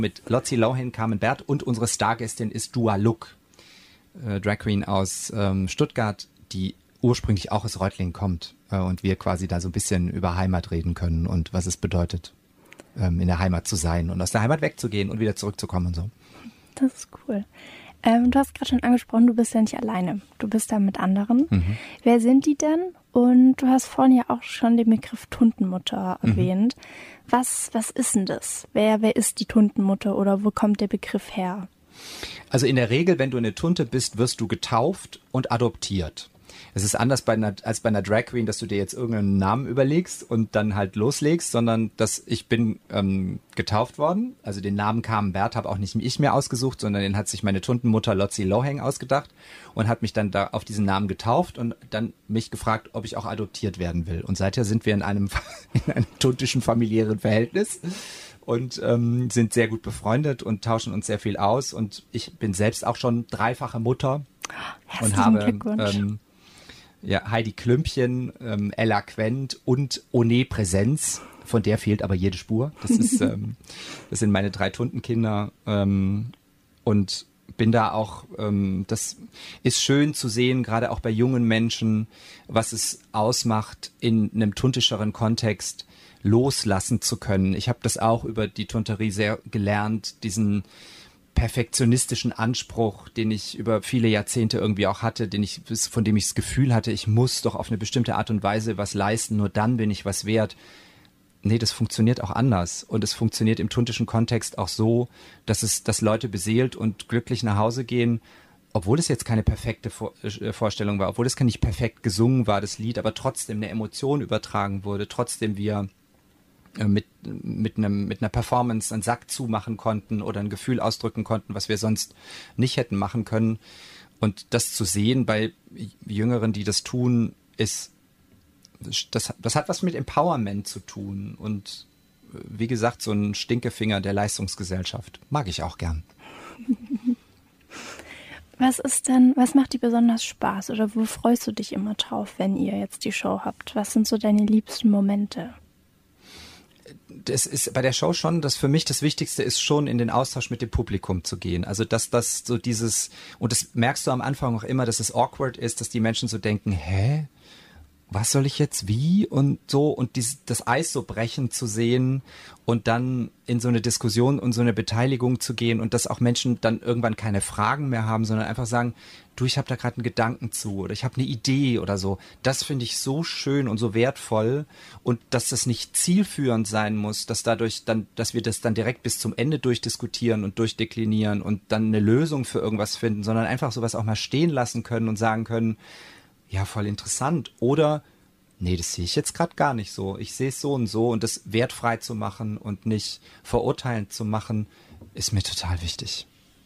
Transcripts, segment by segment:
Mit Lotzi Lohan, Carmen Bert und unsere Stargästin ist Dua Look, Drag Queen aus Stuttgart, die ursprünglich auch aus Reutlingen kommt und wir quasi da so ein bisschen über Heimat reden können und was es bedeutet, in der Heimat zu sein und aus der Heimat wegzugehen und wieder zurückzukommen und so. Das ist cool. Du hast gerade schon angesprochen, du bist ja nicht alleine. Du bist da mit anderen. Mhm. Wer sind die denn? Und du hast vorhin ja auch schon den Begriff Tuntenmutter erwähnt. Was ist denn das? Wer ist die Tuntenmutter oder wo kommt der Begriff her? Also in der Regel, wenn du eine Tunte bist, wirst du getauft und adoptiert. Es ist anders als bei einer Drag Queen, dass du dir jetzt irgendeinen Namen überlegst und dann halt loslegst, sondern dass ich bin getauft worden. Also den Namen Carmen Bert habe auch nicht ich mir ausgesucht, sondern den hat sich meine Tuntenmutter Lotzi Lohan ausgedacht und hat mich dann da auf diesen Namen getauft und dann mich gefragt, ob ich auch adoptiert werden will. Und seither sind wir in einem tuntischen familiären Verhältnis und sind sehr gut befreundet und tauschen uns sehr viel aus. Und ich bin selbst auch schon dreifache Mutter und habe Heidi Klümpchen, Ella Quent und One Präsenz. Von der fehlt aber jede Spur. Das sind meine 3 Tuntenkinder und bin da auch, das ist schön zu sehen, gerade auch bei jungen Menschen, was es ausmacht, in einem tuntischeren Kontext loslassen zu können. Ich habe das auch über die Tunterie sehr gelernt, diesen perfektionistischen Anspruch, den ich über viele Jahrzehnte irgendwie auch hatte, von dem ich das Gefühl hatte, ich muss doch auf eine bestimmte Art und Weise was leisten, nur dann bin ich was wert. Nee, das funktioniert auch anders. Und es funktioniert im tuntischen Kontext auch so, dass Leute beseelt und glücklich nach Hause gehen, obwohl es jetzt keine perfekte Vorstellung war, obwohl es nicht perfekt gesungen war, das Lied, aber trotzdem eine Emotion übertragen wurde, trotzdem wir mit einer Performance einen Sack zumachen konnten oder ein Gefühl ausdrücken konnten, was wir sonst nicht hätten machen können. Und das zu sehen bei Jüngeren, die das tun, das hat was mit Empowerment zu tun. Und wie gesagt, so ein Stinkefinger der Leistungsgesellschaft mag ich auch gern. Was macht dir besonders Spaß oder wo freust du dich immer drauf, wenn ihr jetzt die Show habt? Was sind so deine liebsten Momente? Das ist bei der Show schon, dass für mich das Wichtigste ist, schon in den Austausch mit dem Publikum zu gehen. Also dass das so dieses, und das merkst du am Anfang auch immer, dass es awkward ist, dass die Menschen so denken, hä? Was soll ich jetzt wie und so und das Eis so brechen zu sehen und dann in so eine Diskussion und so eine Beteiligung zu gehen und dass auch Menschen dann irgendwann keine Fragen mehr haben, sondern einfach sagen, du, ich habe da gerade einen Gedanken zu oder ich habe eine Idee oder so. Das finde ich so schön und so wertvoll und dass das nicht zielführend sein muss, dass wir das dann direkt bis zum Ende durchdiskutieren und durchdeklinieren und dann eine Lösung für irgendwas finden, sondern einfach sowas auch mal stehen lassen können und sagen können, ja, voll interessant. Oder, nee, das sehe ich jetzt gerade gar nicht so. Ich sehe es so und das wertfrei zu machen und nicht verurteilend zu machen, ist mir total wichtig.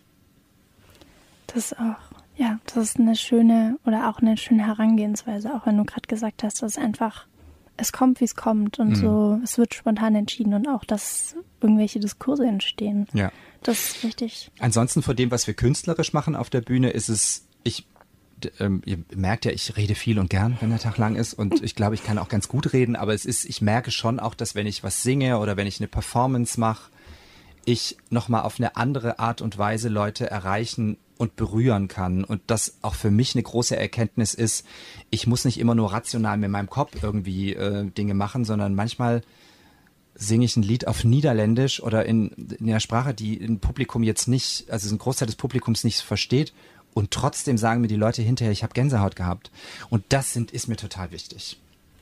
Das ist eine schöne Herangehensweise, auch wenn du gerade gesagt hast, dass einfach, es kommt, wie es kommt und so, es wird spontan entschieden und auch, dass irgendwelche Diskurse entstehen. Ja. Das ist richtig. Ansonsten von dem, was wir künstlerisch machen auf der Bühne, ist es, ihr merkt ja, ich rede viel und gern, wenn der Tag lang ist und ich glaube, ich kann auch ganz gut reden, aber ich merke schon auch, dass wenn ich was singe oder wenn ich eine Performance mache, ich nochmal auf eine andere Art und Weise Leute erreichen und berühren kann und das auch für mich eine große Erkenntnis ist, ich muss nicht immer nur rational mit meinem Kopf irgendwie Dinge machen, sondern manchmal singe ich ein Lied auf Niederländisch oder in einer Sprache, die ein Publikum jetzt nicht, also ein Großteil des Publikums nicht versteht. Und trotzdem sagen mir die Leute hinterher, ich habe Gänsehaut gehabt. Und das ist mir total wichtig.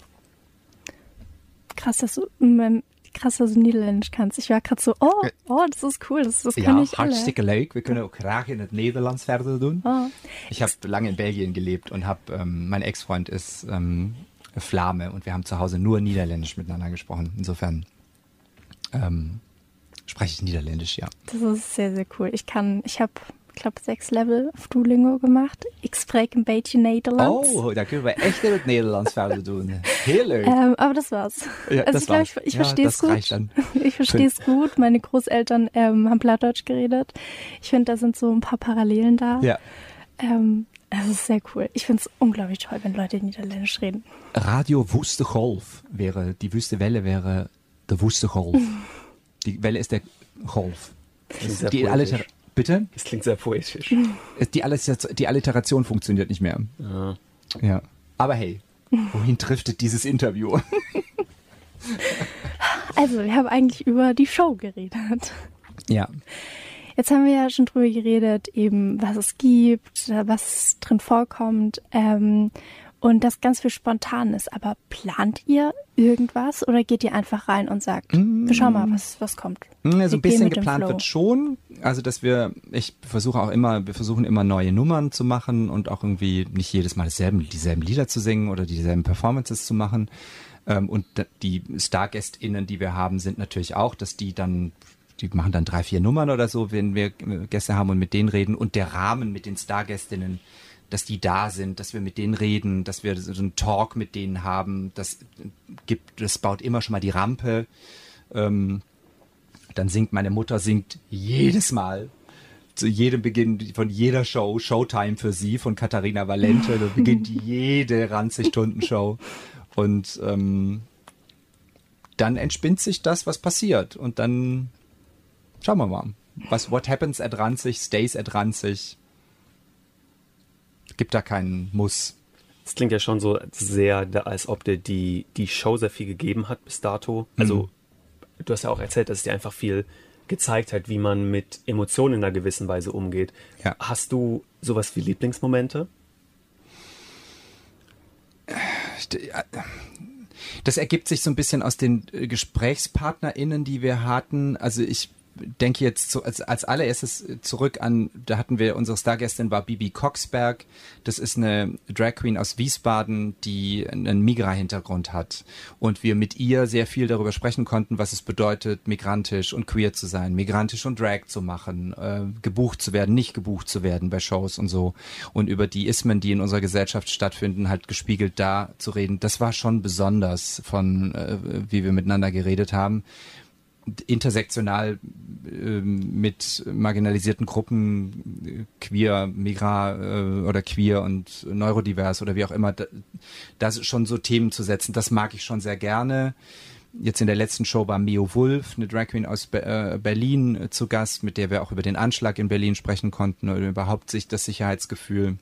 Krass, dass du Niederländisch kannst. Ich war gerade so, das ist cool, das kann ich alle. Ja, hartstikke leuk. Wir können auch graag in het Nederlands verder doen. Oh. Ich habe lange in Belgien gelebt und mein Ex-Freund ist Flame und wir haben zu Hause nur Niederländisch miteinander gesprochen. Insofern spreche ich Niederländisch, ja. Das ist sehr, sehr cool. Ich habe 6 Level auf Duolingo gemacht. Ik spreek een beetje Nederlands. Oh, da können wir echt in het Nederlands verder doen. Heel leuk. Aber das war's. Ja, also ich verstehe es gut. Reicht dann. Ich verstehe es gut. Meine Großeltern haben Plattdeutsch geredet. Ich finde, da sind so ein paar Parallelen da. Ja. Das ist sehr cool. Ich finde es unglaublich toll, wenn Leute Niederländisch reden. Radio Woeste Golf die wüste Welle wäre der Woeste Golf. Die Welle ist der Golf. Bitte? Das klingt sehr poetisch. Die Alliteration funktioniert nicht mehr. Ja. Aber hey, wohin driftet dieses Interview? Also, wir haben eigentlich über die Show geredet. Ja. Jetzt haben wir ja schon drüber geredet, eben was es gibt, was drin vorkommt und das ganz viel spontan ist. Aber plant ihr irgendwas oder geht ihr einfach rein und sagt, wir schauen mal, was kommt? Also ein bisschen geplant wird schon. Also wir versuchen immer neue Nummern zu machen und auch irgendwie nicht jedes Mal dieselben Lieder zu singen oder dieselben Performances zu machen. Und die Stargästinnen, die wir haben, sind natürlich auch, dass die machen dann 3, 4 Nummern oder so, wenn wir Gäste haben und mit denen reden. Und der Rahmen mit den Stargästinnen, dass die da sind, dass wir mit denen reden, dass wir so einen Talk mit denen haben, das baut immer schon mal die Rampe. Dann meine Mutter singt jedes Mal, zu jedem Beginn von jeder Show, Showtime für sie von Katharina Valente, da beginnt jede Ranzig-Stunden-Show. Und dann entspinnt sich das, was passiert. Und dann schauen wir mal. What happens at Ranzig, stays at Ranzig. Gibt da keinen Muss. Das klingt ja schon so sehr, als ob dir die Show sehr viel gegeben hat bis dato. Also, du hast ja auch erzählt, dass es dir einfach viel gezeigt hat, wie man mit Emotionen in einer gewissen Weise umgeht. Ja. Hast du sowas wie Lieblingsmomente? Das ergibt sich so ein bisschen aus den GesprächspartnerInnen, die wir hatten. Also ich denke jetzt als allererstes zurück an, da hatten wir, unsere Stargästin war Bibi Coxberg. Das ist eine Drag Queen aus Wiesbaden, die einen Migra-Hintergrund hat. Und wir mit ihr sehr viel darüber sprechen konnten, was es bedeutet, migrantisch und queer zu sein, migrantisch und Drag zu machen, gebucht zu werden, nicht gebucht zu werden bei Shows und so. Und über die Ismen, die in unserer Gesellschaft stattfinden, halt gespiegelt da zu reden. Das war schon besonders wie wir miteinander geredet haben. Intersektional mit marginalisierten Gruppen, queer, migra oder queer und neurodivers oder wie auch immer, da schon so Themen zu setzen, das mag ich schon sehr gerne. Jetzt in der letzten Show war Mio Wulf, eine Drag Queen aus Berlin zu Gast, mit der wir auch über den Anschlag in Berlin sprechen konnten oder überhaupt das Sicherheitsgefühl.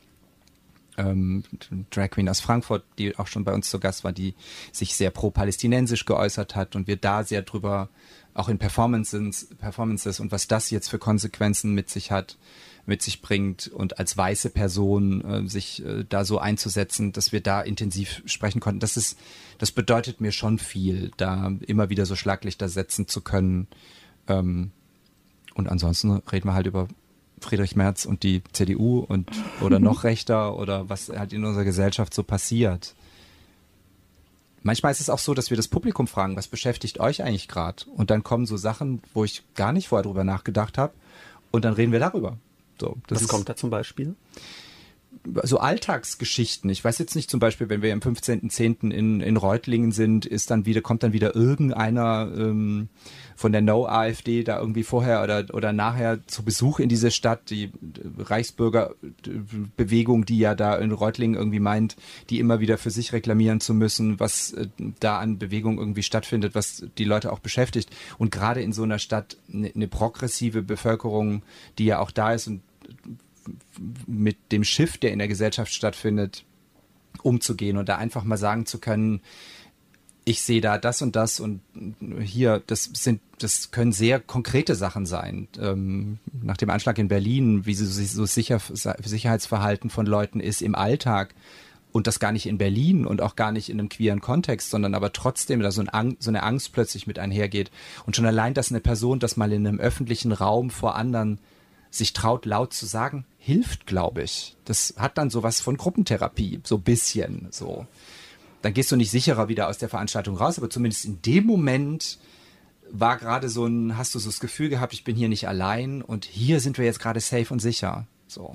Drag Queen aus Frankfurt, die auch schon bei uns zu Gast war, die sich sehr pro-palästinensisch geäußert hat und wir da sehr drüber, auch in Performances und was das jetzt für Konsequenzen mit sich bringt und als weiße Person sich da so einzusetzen, dass wir da intensiv sprechen konnten. Das bedeutet mir schon viel, da immer wieder so Schlaglichter setzen zu können. Und ansonsten reden wir halt über Friedrich Merz und die CDU oder noch rechter oder was halt in unserer Gesellschaft so passiert. Manchmal ist es auch so, dass wir das Publikum fragen, was beschäftigt euch eigentlich gerade? Und dann kommen so Sachen, wo ich gar nicht vorher drüber nachgedacht habe und dann reden wir darüber. So, was kommt da zum Beispiel? So Alltagsgeschichten. Ich weiß jetzt nicht, zum Beispiel, wenn wir am 15.10. in Reutlingen sind, kommt dann wieder irgendeiner von der No-AfD da irgendwie vorher oder nachher zu Besuch in diese Stadt, die Reichsbürgerbewegung, die ja da in Reutlingen irgendwie meint, die immer wieder für sich reklamieren zu müssen, was da an Bewegung irgendwie stattfindet, was die Leute auch beschäftigt. Und gerade in so einer Stadt eine progressive Bevölkerung, die ja auch da ist und mit dem Shift, der in der Gesellschaft stattfindet, umzugehen und da einfach mal sagen zu können, ich sehe da das und hier, das können sehr konkrete Sachen sein. Nach dem Anschlag in Berlin, wie so Sicherheitsverhalten von Leuten ist im Alltag und das gar nicht in Berlin und auch gar nicht in einem queeren Kontext, sondern aber trotzdem da so eine Angst plötzlich mit einhergeht. Und schon allein, dass eine Person das mal in einem öffentlichen Raum vor anderen sich traut, laut zu sagen, hilft, glaube ich. Das hat dann sowas von Gruppentherapie, so ein bisschen, so. Dann gehst du nicht sicherer wieder aus der Veranstaltung raus, aber zumindest in dem Moment war gerade hast du so das Gefühl gehabt, ich bin hier nicht allein und hier sind wir jetzt gerade safe und sicher, so.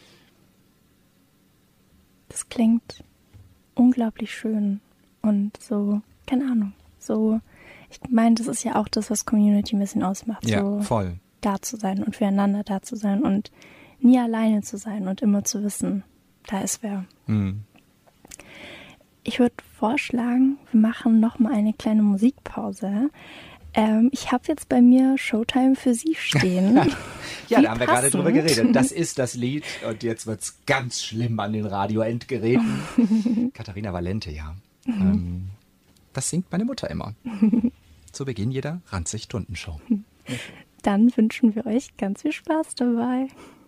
Das klingt unglaublich schön und so, keine Ahnung, so, ich meine, das ist ja auch das, was Community ein bisschen ausmacht. Ja, so voll. Da zu sein und füreinander da zu sein und nie alleine zu sein und immer zu wissen, da ist wer. Mhm. Ich würde vorschlagen, wir machen noch mal eine kleine Musikpause. Ich habe jetzt bei mir Showtime für Sie stehen. Ja, da haben wir gerade drüber geredet. Das ist das Lied und jetzt wird's ganz schlimm an den Radioendgeräten. Katharina Valente, ja. Das singt meine Mutter immer. Zu Beginn jeder Ranzig-Tunden-Show. Dann wünschen wir euch ganz viel Spaß dabei.